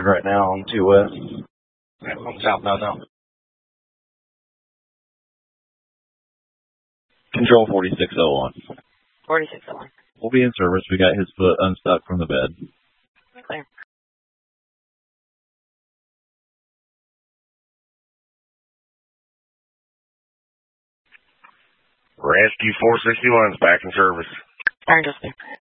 posted right now on 2 West. On southbound now. Control 4601. 4601. We'll be in service. We got his foot unstuck from the bed. Clear. Rescue 461's back in service. Fire and